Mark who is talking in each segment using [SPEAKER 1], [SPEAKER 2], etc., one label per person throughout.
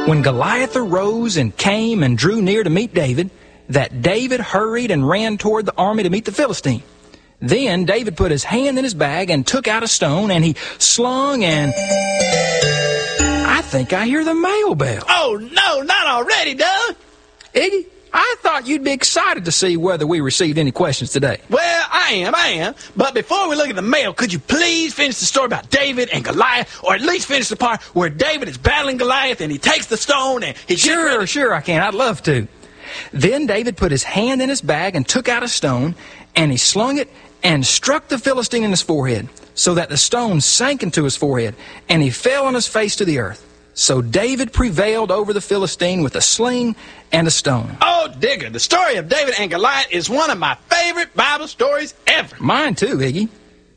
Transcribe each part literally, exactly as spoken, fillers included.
[SPEAKER 1] When Goliath arose and came and drew near to meet David, that David hurried and ran toward the army to meet the Philistine. Then David put his hand in his bag and took out a stone, and he slung and... I think I hear the mail bell.
[SPEAKER 2] Oh, no, not already, Doug.
[SPEAKER 1] Iggy, I thought you'd be excited to see whether we received any questions today.
[SPEAKER 2] Well, I am, I am. But before we look at the mail, could you please finish the story about David and Goliath, or at least finish the part where David is battling Goliath and he takes the stone and he...
[SPEAKER 1] Sure, sure I can. I'd love to. Then David put his hand in his bag and took out a stone, and he slung it and struck the Philistine in his forehead, so that the stone sank into his forehead, and he fell on his face to the earth. So David prevailed over the Philistine with a sling and a stone.
[SPEAKER 2] Oh, Digger, the story of David and Goliath is one of my favorite Bible stories ever.
[SPEAKER 1] Mine too, Iggy.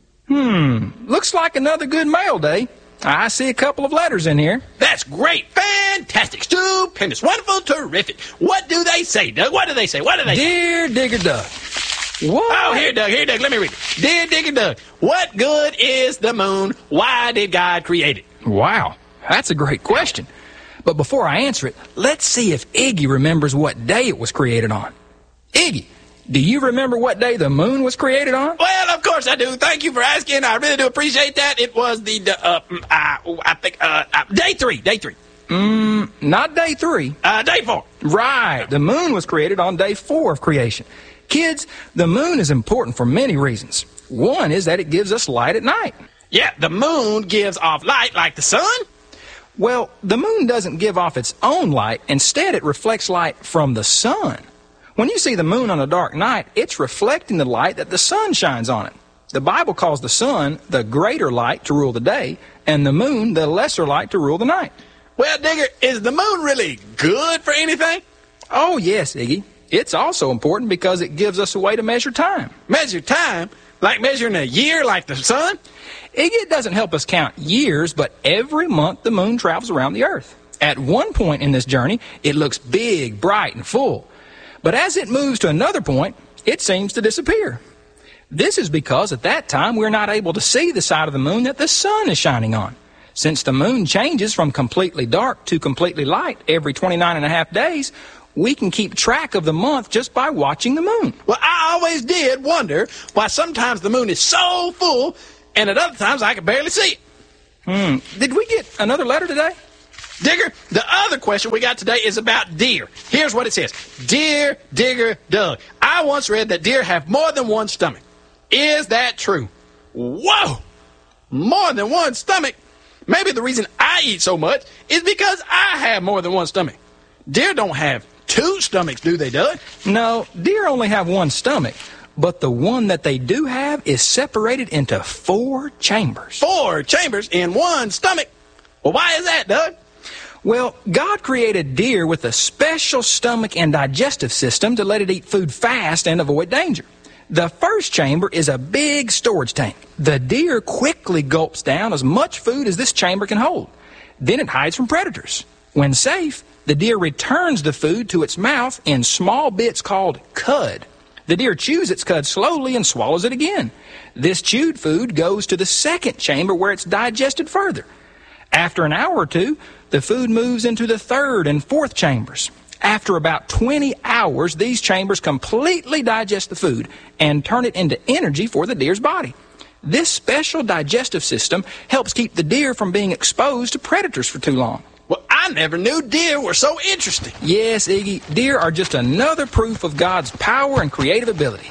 [SPEAKER 1] Hmm, looks like another good mail day. I see a couple of letters in here.
[SPEAKER 2] That's great, fantastic, stupendous, wonderful, terrific. What do they say, Doug? What do they say? What do they say?
[SPEAKER 1] Dear Digger Doug. What?
[SPEAKER 2] Oh, here, Doug, here, Doug, let me read it. Dear Digger Doug, what good is the moon? Why did God create it?
[SPEAKER 1] Wow. That's a great question. But before I answer it, let's see if Iggy remembers what day it was created on. Iggy, do you remember what day the moon was created on?
[SPEAKER 2] Well, of course I do. Thank you for asking. I really do appreciate that. It was the, uh, uh, I think, uh, uh, day three, day three.
[SPEAKER 1] Mm, not day three.
[SPEAKER 2] Uh, day four.
[SPEAKER 1] Right. The moon was created on day four of creation. Kids, the moon is important for many reasons. One is that it gives us light at night.
[SPEAKER 2] Yeah, the moon gives off light like the sun.
[SPEAKER 1] Well, the moon doesn't give off its own light. Instead, it reflects light from the sun. When you see the moon on a dark night, it's reflecting the light that the sun shines on it. The Bible calls the sun the greater light to rule the day, and the moon the lesser light to rule the night.
[SPEAKER 2] Well, Digger, is the moon really good for anything?
[SPEAKER 1] Oh, yes, Iggy. It's also important because it gives us a way to measure time.
[SPEAKER 2] Measure time? Like measuring a year like the sun?
[SPEAKER 1] Iggy, it doesn't help us count years, but every month the moon travels around the Earth. At one point in this journey, it looks big, bright, and full. But as it moves to another point, it seems to disappear. This is because at that time we're not able to see the side of the moon that the sun is shining on. Since the moon changes from completely dark to completely light every twenty-nine and a half days, we can keep track of the month just by watching the moon.
[SPEAKER 2] Well, I always did wonder why sometimes the moon is so full and at other times I can barely see it.
[SPEAKER 1] Hmm. Did we get another letter today?
[SPEAKER 2] Digger, the other question we got today is about deer. Here's what it says. Dear Digger Doug, I once read that deer have more than one stomach. Is that true? Whoa! More than one stomach? Maybe the reason I eat so much is because I have more than one stomach. Deer don't have two stomachs, do they, Doug?
[SPEAKER 1] No, deer only have one stomach, but the one that they do have is separated into four chambers.
[SPEAKER 2] Four chambers in one stomach? Well, why is that, Doug?
[SPEAKER 1] Well, God created deer with a special stomach and digestive system to let it eat food fast and avoid danger. The first chamber is a big storage tank. The deer quickly gulps down as much food as this chamber can hold. Then it hides from predators. When safe, the deer returns the food to its mouth in small bits called cud. The deer chews its cud slowly and swallows it again. This chewed food goes to the second chamber where it's digested further. After an hour or two, the food moves into the third and fourth chambers. After about twenty hours, these chambers completely digest the food and turn it into energy for the deer's body. This special digestive system helps keep the deer from being exposed to predators for too long.
[SPEAKER 2] Well, I never knew deer were so interesting.
[SPEAKER 1] Yes, Iggy, deer are just another proof of God's power and creative ability.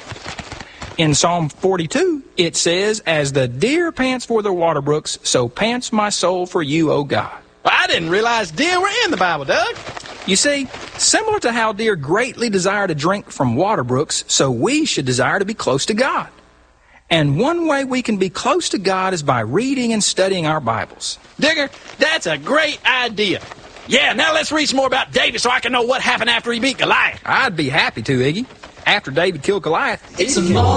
[SPEAKER 1] In Psalm forty-two, it says, "As the deer pants for the water brooks, so pants my soul for you, O God."
[SPEAKER 2] Well, I didn't realize deer were in the Bible, Doug.
[SPEAKER 1] You see, similar to how deer greatly desire to drink from water brooks, so we should desire to be close to God. And one way we can be close to God is by reading and studying our Bibles.
[SPEAKER 2] Digger, that's a great idea. Yeah, now let's read some more about David so I can know what happened after he beat Goliath.
[SPEAKER 1] I'd be happy to, Iggy. After David killed Goliath,
[SPEAKER 3] it's a